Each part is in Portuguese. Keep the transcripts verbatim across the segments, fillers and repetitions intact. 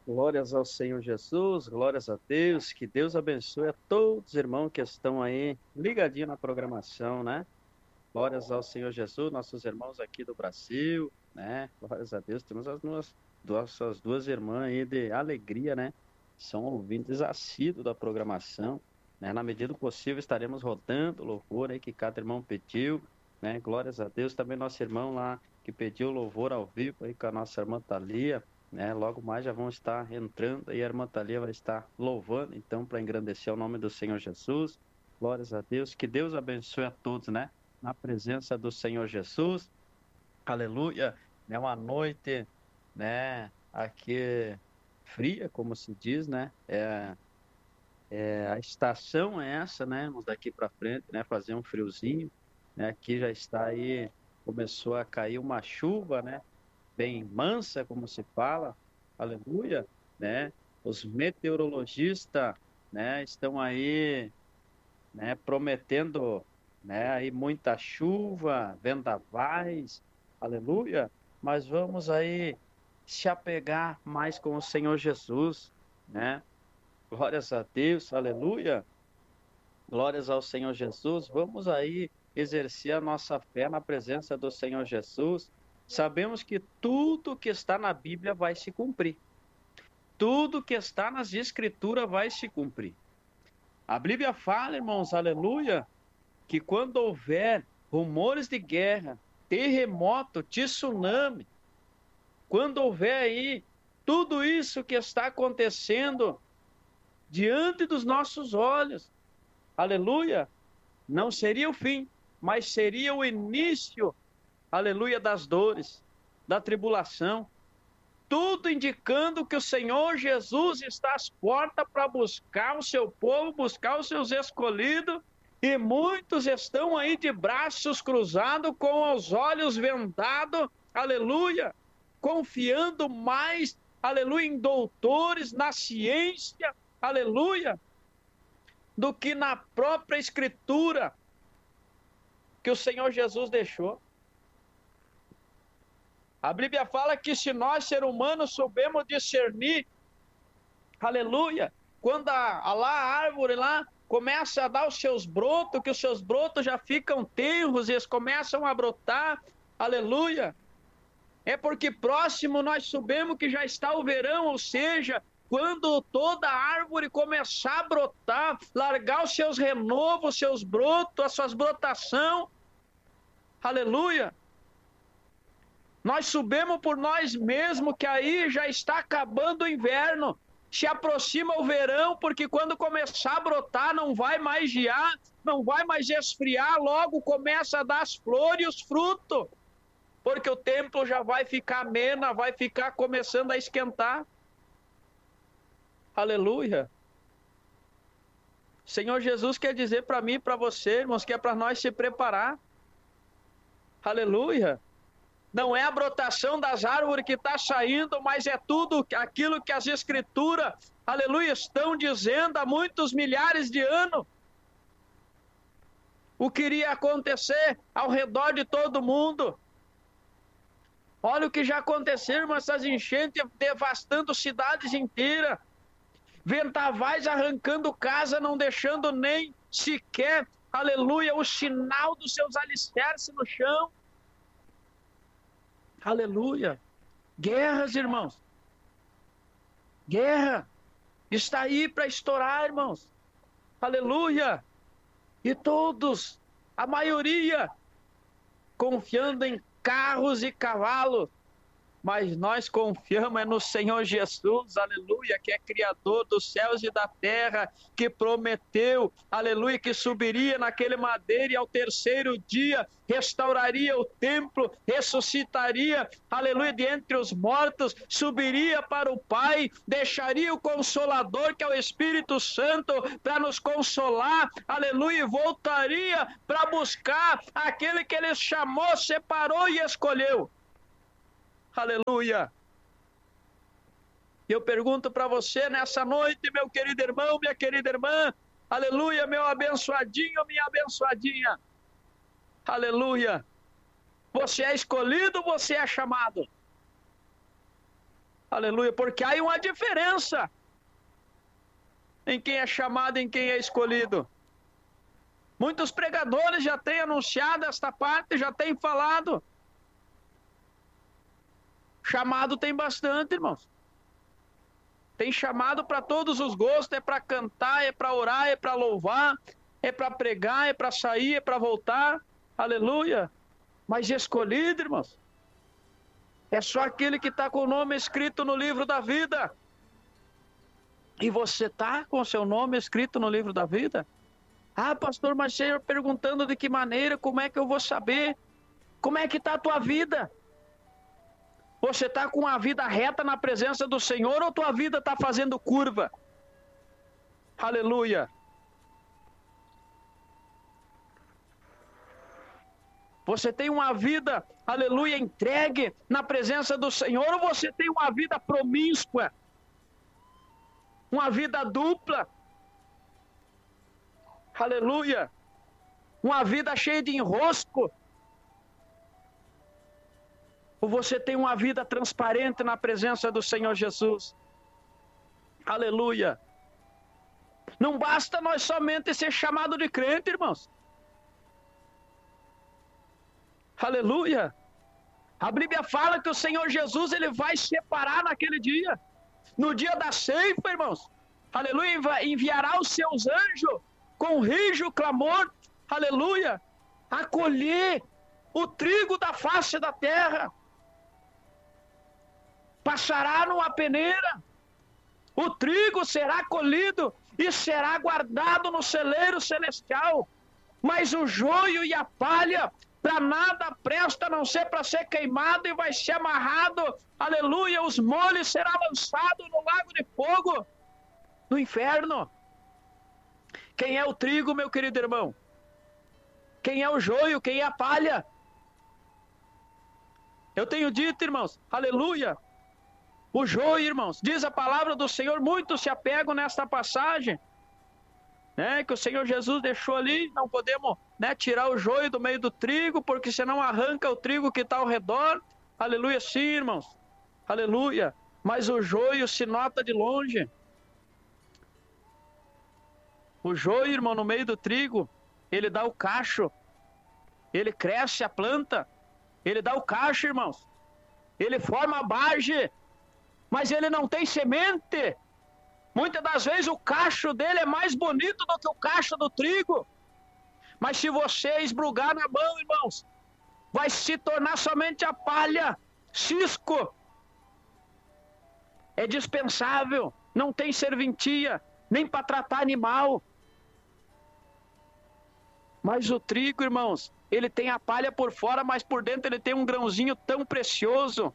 Glórias ao Senhor Jesus, glórias a Deus, que Deus abençoe a todos os irmãos que estão aí ligadinhos na programação, né? Glórias ao Senhor Jesus, nossos irmãos aqui do Brasil, né? Glórias a Deus, temos as duas, nossas duas irmãs aí de alegria, né? São ouvintes assíduos da programação, né? Na medida do possível estaremos rodando o louvor aí que cada irmão pediu, né? Glórias a Deus, também nosso irmão lá que pediu louvor ao vivo aí com a nossa irmã Thalia, né? Logo mais já vão estar entrando e a irmã Thalia vai estar louvando, então, para engrandecer o nome do Senhor Jesus. Glórias a Deus, que Deus abençoe a todos, né? Na presença do Senhor Jesus. Aleluia. É uma noite, né? Aqui fria, como se diz, né? É, é, a estação é essa, né? Vamos daqui para frente, né? Fazer um friozinho, né? Aqui já está aí, começou a cair uma chuva, né? Bem mansa, como se fala. Aleluia, né? Os meteorologistas, né? Estão aí, né, prometendo, né, aí muita chuva, vendavais, aleluia, mas vamos aí se apegar mais com o Senhor Jesus, né? Glórias a Deus, aleluia. Glórias ao Senhor Jesus. Vamos aí exercer a nossa fé na presença do Senhor Jesus. Sabemos que tudo que está na Bíblia vai se cumprir. Tudo que está nas Escrituras vai se cumprir. A Bíblia fala, irmãos, aleluia, que quando houver rumores de guerra, terremoto, tsunami, quando houver aí tudo isso que está acontecendo diante dos nossos olhos, aleluia, não seria o fim, mas seria o início, aleluia, das dores, da tribulação, tudo indicando que o Senhor Jesus está às portas para buscar o seu povo, buscar os seus escolhidos, e muitos estão aí de braços cruzados, com os olhos vendados, aleluia, confiando mais, aleluia, em doutores, na ciência, aleluia, do que na própria Escritura que o Senhor Jesus deixou. A Bíblia fala que se nós, ser humanos, soubermos discernir, aleluia, quando a, a, lá, a árvore lá começa a dar os seus brotos, que os seus brotos já ficam tenros e eles começam a brotar, aleluia, é porque próximo nós sabemos que já está o verão, ou seja, quando toda árvore começar a brotar, largar os seus renovos, os seus brotos, as suas brotação, aleluia, nós sabemos por nós mesmos que aí já está acabando o inverno, se aproxima o verão, porque quando começar a brotar não vai mais gear, não vai mais esfriar, logo começa a dar as flores e os frutos, porque o tempo já vai ficar amena, vai ficar começando a esquentar. Aleluia. Senhor Jesus quer dizer para mim e para você, irmãos, que é para nós se preparar. Aleluia. Não é a brotação das árvores que está saindo, mas é tudo aquilo que as Escrituras, aleluia, estão dizendo há muitos milhares de anos. O que iria acontecer ao redor de todo mundo. Olha o que já aconteceu, irmãos, essas enchentes devastando cidades inteiras. Ventavais arrancando casa, não deixando nem sequer, aleluia, o sinal dos seus alicerces no chão. Aleluia. Guerras, irmãos. Guerra está aí para estourar, irmãos. Aleluia. E todos, a maioria, confiando em carros e cavalos, mas nós confiamos é no Senhor Jesus, aleluia, que é Criador dos céus e da terra, que prometeu, aleluia, que subiria naquele madeiro e ao terceiro dia restauraria o templo, ressuscitaria, aleluia, de entre os mortos, subiria para o Pai, deixaria o Consolador, que é o Espírito Santo, para nos consolar, aleluia, e voltaria para buscar aquele que Ele chamou, separou e escolheu. Aleluia. Eu pergunto para você nessa noite, meu querido irmão, minha querida irmã, aleluia, meu abençoadinho, minha abençoadinha, aleluia, você é escolhido, você é chamado, Aleluia, porque há uma diferença em quem é chamado e em quem é escolhido. Muitos pregadores já têm anunciado esta parte, já têm falado. Chamado tem bastante, irmãos. Tem chamado para todos os gostos, é para cantar, é para orar, é para louvar, é para pregar, é para sair, é para voltar. Aleluia. Mas escolhido, irmãos, é só aquele que está com o nome escrito no livro da vida. E você está com o seu nome escrito no livro da vida? Ah, pastor, mas Senhor, perguntando de que maneira, como é que eu vou saber? Como é que está a tua vida? Você está com a vida reta na presença do Senhor ou tua vida está fazendo curva? Aleluia. Você tem uma vida, aleluia, entregue na presença do Senhor ou você tem uma vida promíscua? Uma vida dupla? Aleluia. Uma vida cheia de enrosco? Ou você tem uma vida transparente na presença do Senhor Jesus? Aleluia. Não basta nós somente ser chamados de crente, irmãos. Aleluia. A Bíblia fala que o Senhor Jesus, ele vai separar naquele dia. No dia da ceifa, irmãos. Aleluia. Enviará os seus anjos com rijo clamor. Aleluia. A colher o trigo da face da terra. Passará numa peneira. O trigo será colhido e será guardado no celeiro celestial. Mas o joio e a palha para nada presta, a não ser para ser queimado e vai ser amarrado. Aleluia, os moles serão lançados no lago de fogo, no inferno. Quem é o trigo, meu querido irmão? Quem é o joio? Quem é a palha? Eu tenho dito, irmãos, aleluia, o joio, irmãos, diz a palavra do Senhor, muitos se apegam nesta passagem, né, que o Senhor Jesus deixou ali, não podemos, né, tirar o joio do meio do trigo, porque senão arranca o trigo que está ao redor. Aleluia, sim, irmãos, aleluia, mas o joio se nota de longe. O joio, irmão, no meio do trigo, ele dá o cacho, ele cresce a planta, ele dá o cacho, irmãos, ele forma a base, mas ele não tem semente. Muitas das vezes o cacho dele é mais bonito do que o cacho do trigo. Mas se você esbrugar na mão, irmãos, vai se tornar somente a palha, cisco. É dispensável, não tem serventia, nem para tratar animal. Mas o trigo, irmãos, ele tem a palha por fora, mas por dentro ele tem um grãozinho tão precioso.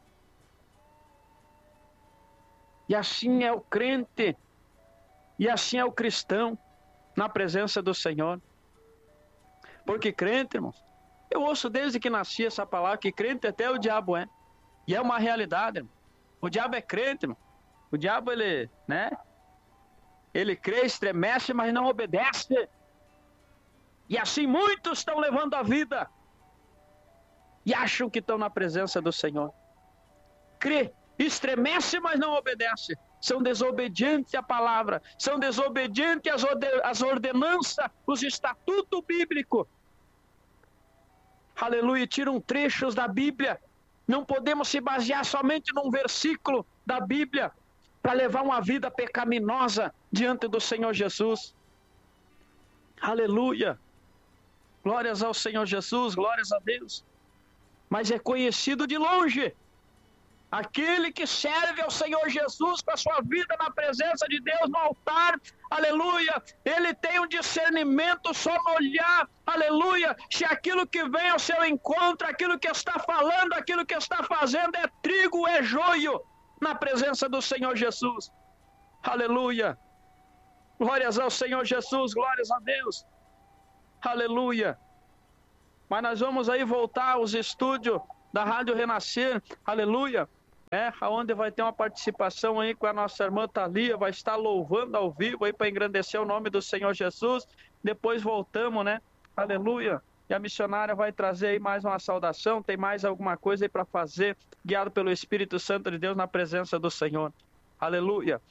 E assim é o crente, e assim é o cristão na presença do Senhor. Porque crente, irmãos, eu ouço desde que nasci essa palavra, que crente até o diabo é. E é uma realidade, irmão. O diabo é crente, irmão. O diabo, ele, né? Ele crê, estremece, mas não obedece. E assim muitos estão levando a vida. E acham que estão na presença do Senhor. Crê, estremece, mas não obedece. São desobedientes à palavra. São desobedientes às ordenanças, os estatutos bíblicos. Aleluia, tiram trechos da Bíblia. Não podemos se basear somente num versículo da Bíblia para levar uma vida pecaminosa diante do Senhor Jesus. Aleluia. Glórias ao Senhor Jesus, glórias a Deus. Mas é conhecido de longe aquele que serve ao Senhor Jesus com a sua vida na presença de Deus no altar, aleluia, ele tem um discernimento só no olhar, aleluia, se aquilo que vem ao seu encontro, aquilo que está falando, aquilo que está fazendo é trigo, é joio, na presença do Senhor Jesus, aleluia, glórias ao Senhor Jesus, glórias a Deus, aleluia. Mas nós vamos aí voltar aos estúdios da Rádio Renascer, aleluia, é, onde vai ter uma participação aí com a nossa irmã Thalia, vai estar louvando ao vivo aí para engrandecer o nome do Senhor Jesus, depois voltamos, né, aleluia, E a missionária vai trazer aí mais uma saudação. Tem mais alguma coisa aí para fazer, guiado pelo Espírito Santo de Deus na presença do Senhor. Aleluia.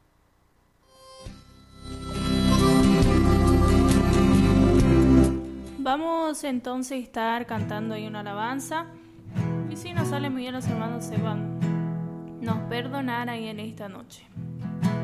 Vamos entonces a estar cantando ahí una alabanza. Y si nos sale muy bien, los hermanos se van nos perdonarán ahí en esta noche.